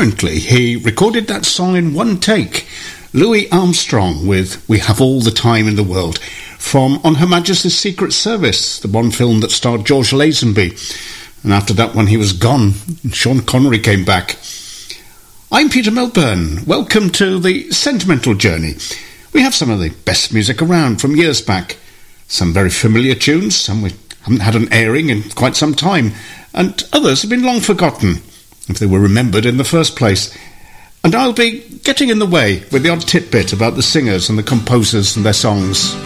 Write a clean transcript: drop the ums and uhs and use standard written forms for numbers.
apparently he recorded that song in one take. Louis Armstrong with We Have All the Time in the World from On Her Majesty's Secret Service, the Bond film that starred George Lazenby. And after that one he was gone. Sean Connery came back. I'm Peter Milburn. Welcome to the Sentimental Journey. We have some of the best music around from years back. Some very familiar tunes, some we haven't had an airing in quite some time, and others have been long forgotten, if they were remembered in the first place. And I'll be getting in the way with the odd tidbit about the singers and the composers and their songs.